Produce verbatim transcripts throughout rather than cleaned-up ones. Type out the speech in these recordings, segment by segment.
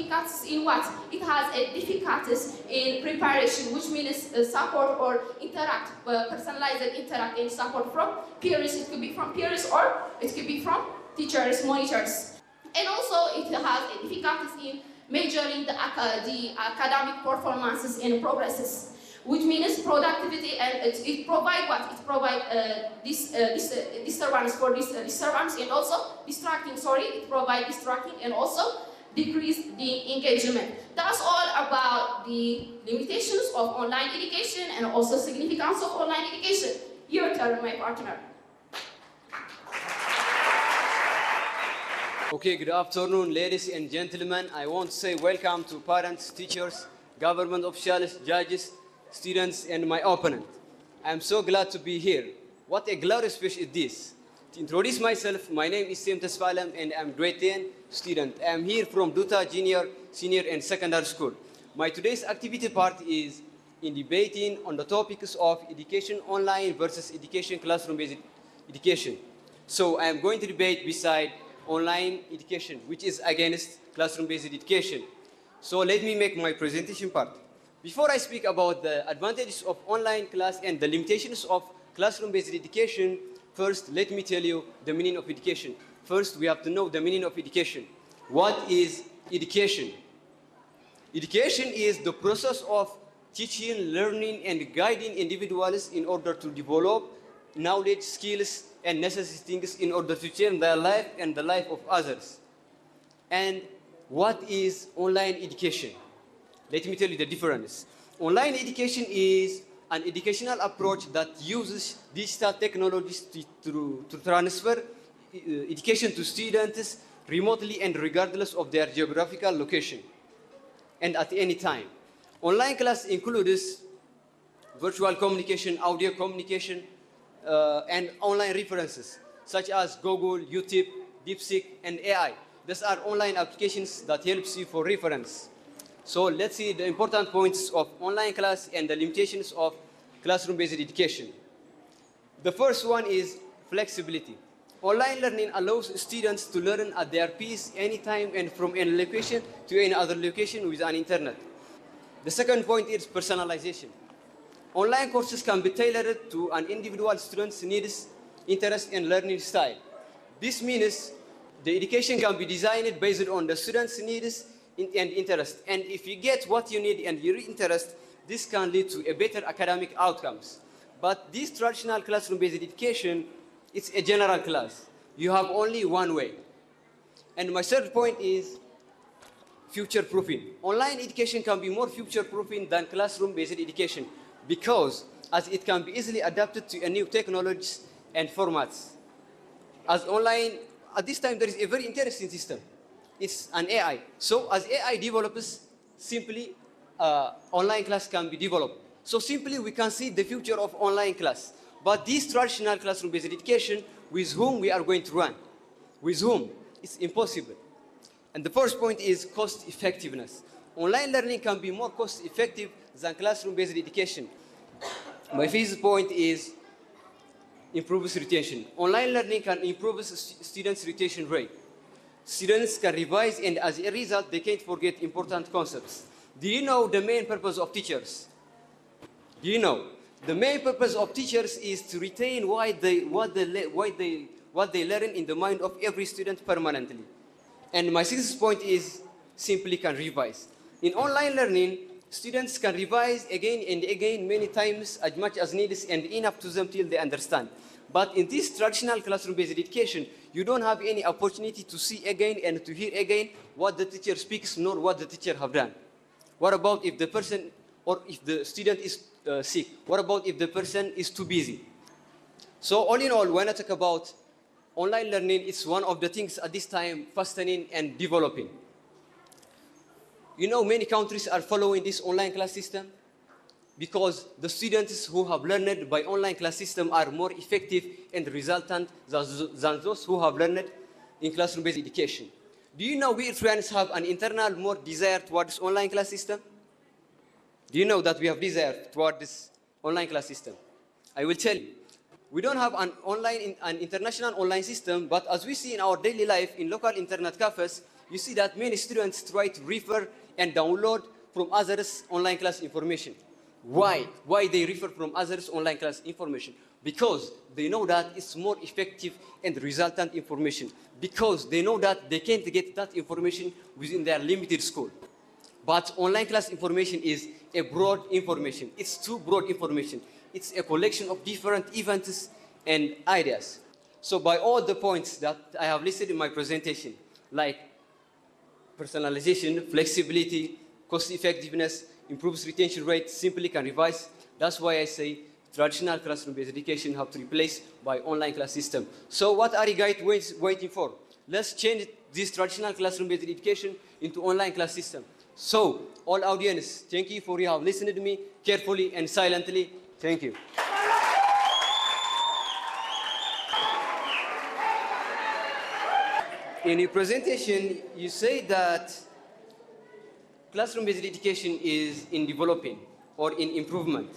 difficulties in what? It has a difficulties in preparation, which means uh, support or interact, uh, personalized interact and support from peers. It could be from peers or it could be from teachers, monitors. And also it has a difficulties in measuring the, uh, the academic performances and progresses, which means productivity, and it, it provide what? It provide uh, this, uh, this uh, disturbance for this uh, disturbance and also distracting, sorry, it provide distracting and also decrease the engagement. That's all about the limitations of online education and also significance of online education. Your turn, my partner. Okay, good afternoon, ladies and gentlemen. I want to say welcome to parents, teachers, government officials, judges, students, and my opponent. I'm so glad to be here. What a glorious speech is this. To introduce myself, my name is Sim Tesfalam and I'm grade ten student. I'm here from Duta Junior, Senior, and Secondary School. My today's activity part is in debating on the topics of education online versus education classroom-based education. So I'm going to debate beside online education, which is against classroom-based education. So let me make my presentation part. Before I speak about the advantages of online class and the limitations of classroom-based education, first let me tell you the meaning of education. First, we have to know the meaning of education. What is education? Education is the process of teaching, learning, and guiding individuals in order to develop knowledge, skills, and necessary things in order to change their life and the life of others. And what is online education? Let me tell you the difference. Online education is an educational approach that uses digital technologies to, to, to transfer uh, education to students remotely and regardless of their geographical location and at any time. Online class includes virtual communication, audio communication, uh, and online references such as Google, YouTube, DeepSeek, and A I. These are online applications that helps you for reference. So let's see the important points of online class and the limitations of classroom-based education. The first one is flexibility. Online learning allows students to learn at their pace anytime and from any location to any other location with an internet. The second point is personalization. Online courses can be tailored to an individual student's needs, interests, and learning style. This means the education can be designed based on the student's needs and interest. And if you get what you need and your interest, this can lead to a better academic outcomes. But this traditional classroom-based education, it's a general class. You have only one way. And my third point is future-proofing. Online education can be more future-proofing than classroom-based education because as it can be easily adapted to a new technologies and formats. As online, at this time, there is a very interesting system. It's an A I. So as A I develops, simply uh, online class can be developed. So simply we can see the future of online class. But this traditional classroom-based education, with whom we are going to run? With whom? It's impossible. And the first point is cost effectiveness. Online learning can be more cost effective than classroom-based education. My fifth point is improves retention. Online learning can improve students' retention rate. Students can revise, and as a result, they can't forget important concepts. Do you know the main purpose of teachers? Do you know? The main purpose of teachers is to retain what they, what they, what they, what they learn in the mind of every student permanently. And my sixth point is simply can revise. In online learning, students can revise again and again many times as much as needed and enough to them till they understand. But in this traditional classroom-based education, you don't have any opportunity to see again and to hear again what the teacher speaks nor what the teacher have done. What about if the person or if the student is uh, sick? What about if the person is too busy? So all in all, when I talk about online learning, it's one of the things at this time fastening and developing. You know, many countries are following this online class system because the students who have learned by online class system are more effective and resultant than those who have learned in classroom-based education. Do you know we Eritreans have an internal more desire towards online class system? Do you know that we have desire toward this online class system? I will tell you. We don't have an online, an international online system, but as we see in our daily life in local internet cafes, you see that many students try to refer and download from others' online class information. Why? Why they refer from others' online class information? Because they know that it's more effective and resultant information. Because they know that they can't get that information within their limited school. But online class information is a broad information. It's too broad information. It's a collection of different events and ideas. So by all the points that I have listed in my presentation, like personalization, flexibility, cost effectiveness, improves retention rate, simply can revise. That's why I say traditional classroom-based education have to replace by online class system. So what are you guys wait, waiting for? Let's change this traditional classroom-based education into online class system. So, all audience, thank you for you have listened to me carefully and silently. Thank you. In your presentation, you say that classroom-based education is in developing or in improvement,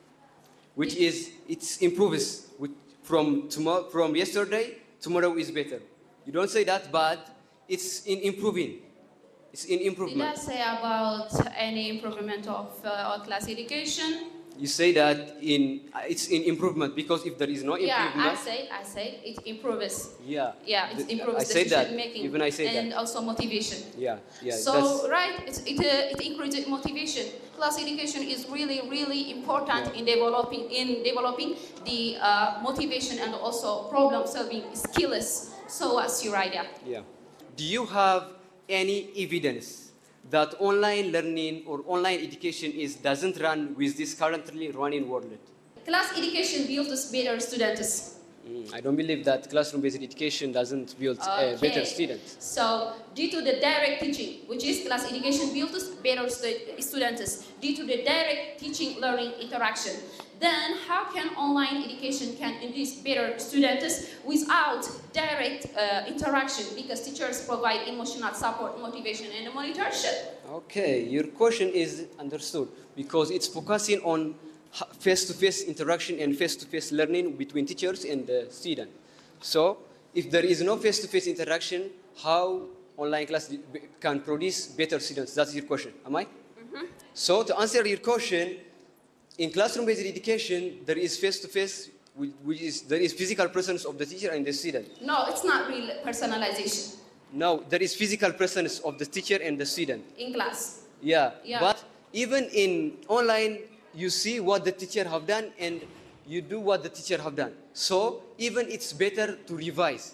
which is, it improves with, from, tomorrow, from yesterday, tomorrow is better. You don't say that, but it's in improving. It's in improvement. Did I say about any improvement of uh, our class education? You say that in uh, it's in improvement because if there is no improvement. Yeah, I say, I say it improves. Yeah. Yeah, it improves I say decision that. making. Even I say and that. also motivation. Yeah, yeah. So that's... right, it it, uh, it increases motivation. Class education is really really important Yeah. in developing in developing the uh, motivation and also problem solving skills. So what's your idea? Yeah. Do you have any evidence that online learning or online education is doesn't run with this currently running world? Class education builds better students. Mm, I don't believe that classroom-based education doesn't build okay. uh, better students. So, due to the direct teaching, which is class education builds better stu students, due to the direct teaching learning interaction, then how can online education can induce better students without direct uh, interaction, because teachers provide emotional support, motivation, and mentorship? Okay, your question is understood because it's focusing on face-to-face interaction and face-to-face learning between teachers and the student. So, if there is no face-to-face interaction, how online class can produce better students? That's your question, am I? Mm-hmm. So, to answer your question, in classroom-based education, there is face-to-face, which is there is physical presence of the teacher and the student. No, it's not real personalization. No, there is physical presence of the teacher and the student. In class. Yeah, yeah. But even in online, you see what the teacher have done and you do what the teacher have done. So even it's better to revise.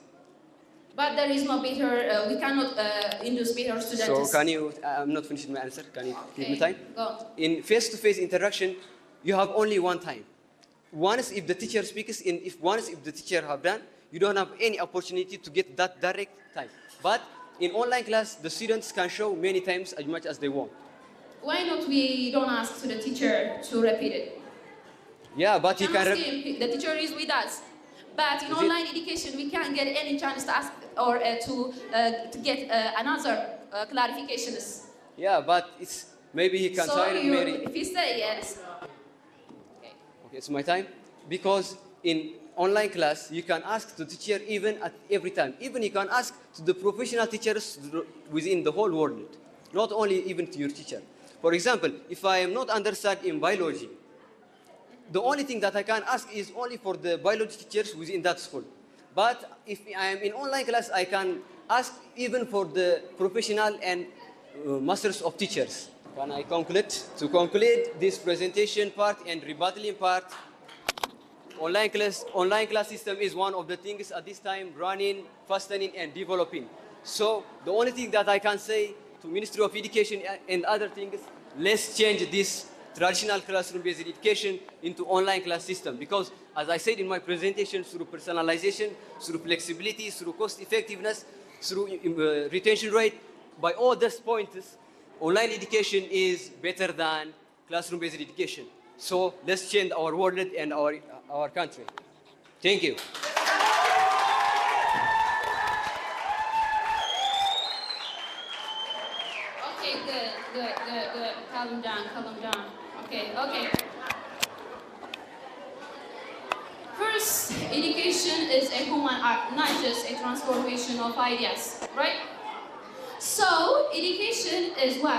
But there is no better, uh, we cannot uh, induce better students. So can you, I'm not finishing my answer, can you okay. give me time? Go. In face-to-face interaction, you have only one time. Once if the teacher speaks, and if once if the teacher have done, you don't have any opportunity to get that direct time. But in online class, the students can show many times as much as they want. Why not we don't ask to the teacher to repeat it? Yeah, but you he can... Him, the teacher is with us. But in is online it? education, we can't get any chance to ask or uh, to, uh, to get uh, another uh, clarifications. Yeah, but it's maybe he can so try you, Mary. If you say yes. Okay. Okay, it's my time. Because in online class, you can ask the teacher even at every time. Even you can ask to the professional teachers within the whole world. Not only even to your teacher. For example, if I am not understand in biology, the only thing that I can ask is only for the biology teachers within that school. But if I am in online class, I can ask even for the professional and uh, masters of teachers. Can I conclude? To conclude this presentation part and rebuttaling part, online class, online class system is one of the things at this time running, fastening, and developing. So the only thing that I can say to Ministry of Education and other things, let's change this traditional classroom-based education into online class system. Because, as I said in my presentation, through personalization, through flexibility, through cost effectiveness, through uh, retention rate, by all these points, online education is better than classroom-based education. So let's change our world and our, our country. Thank you. Okay, good, good, good, good. Calm down, calm down. Okay, okay. First, education is a human art, not just a transformation of ideas, right? So education is what?